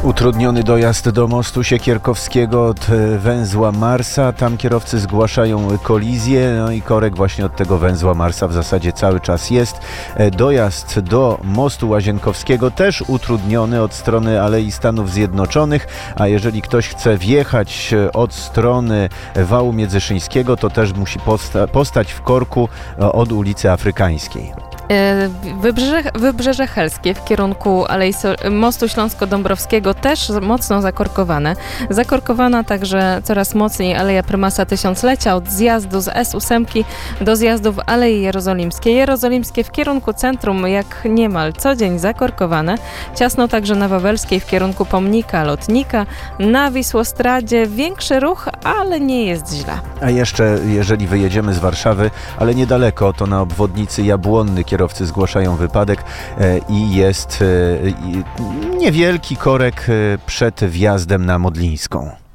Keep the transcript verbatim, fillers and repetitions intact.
Utrudniony dojazd do mostu Siekierkowskiego od węzła Marsa. Tam kierowcy zgłaszają kolizję, no i korek właśnie od tego węzła Marsa w zasadzie cały czas jest. Dojazd do mostu Łazienkowskiego też utrudniony od strony Alei Stanów Zjednoczonych, a jeżeli ktoś chce wjechać od strony Wału Międzyszyńskiego, to też musi posta- postać w korku od ulicy Afrykańskiej. Wybrzeże, Wybrzeże Helskie w kierunku Alei so- Mostu Śląsko-Dąbrowskiego też mocno zakorkowane. Zakorkowana także coraz mocniej Aleja Prymasa Tysiąclecia od zjazdu z S osiem do zjazdu w Alei Jerozolimskiej. Jerozolimskie w kierunku centrum jak niemal co dzień zakorkowane. Ciasno także na Wawelskiej w kierunku pomnika lotnika. Na Wisłostradzie większy ruch, ale nie jest źle. A jeszcze jeżeli wyjedziemy z Warszawy, ale niedaleko, to na obwodnicy Jabłonny kierowcy zgłaszają wypadek e, i jest e, i niewielki korek e, przed wjazdem na Modlińską.